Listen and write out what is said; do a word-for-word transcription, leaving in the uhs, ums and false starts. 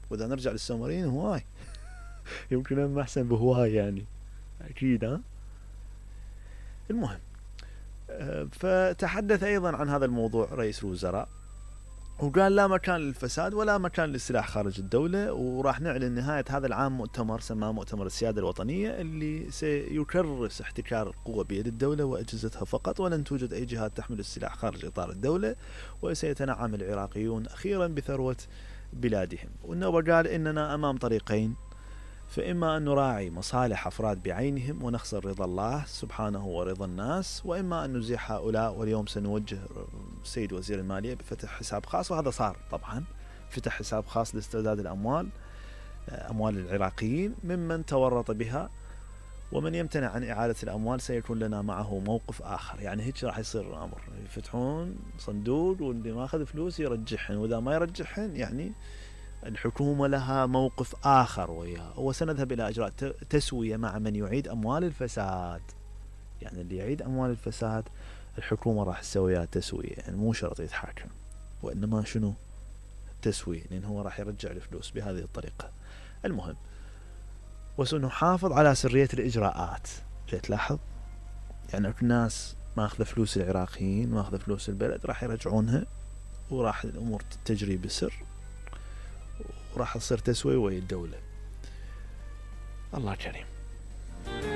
وإذا نرجع للسومريين هواي يمكن هم أحسن بهواي يعني أكيد. ها المهم، فتحدث أيضا عن هذا الموضوع رئيس الوزراء وقال لا مكان للفساد ولا مكان للسلاح خارج الدولة، وراح نعلن نهاية هذا العام مؤتمر سماه مؤتمر السيادة الوطنية اللي سيكرس احتكار القوة بيد الدولة وأجهزتها فقط، ولن توجد أي جهات تحمل السلاح خارج إطار الدولة، وسيتنعم العراقيون أخيرا بثروة بلادهم. والنوبة قال إننا أمام طريقين، فإما أن نراعي مصالح أفراد بعينهم ونخسر رضا الله سبحانه ورضا الناس، وإما أن نزيح هؤلاء. واليوم سنوجه السيد وزير المالية بفتح حساب خاص، وهذا صار طبعا، فتح حساب خاص لاسترداد الأموال، أموال العراقيين ممن تورط بها، ومن يمتنع عن إعادة الأموال سيكون لنا معه موقف آخر. يعني هيك راح يصير الأمر، يفتحون صندوق واللي ما أخذ فلوس يرجحهن، وإذا ما يرجحهن يعني الحكومة لها موقف آخر وياه، وسنذهب إلى إجراء تسوية مع من يعيد أموال الفساد. يعني اللي يعيد أموال الفساد الحكومة راح تسويها تسوية، يعني مو شرط يتحاكم، وإنما شنو تسوية، لأن هو راح يرجع الفلوس بهذه الطريقة. المهم، وسنحافظ على سرية الإجراءات. تلاحظ يعني الناس ما أخذ فلوس العراقيين، ما أخذ فلوس البلد، راح يرجعونها، وراح الأمور تجري بسر، وراح تصير تسوية ويا الدولة. الله كريم.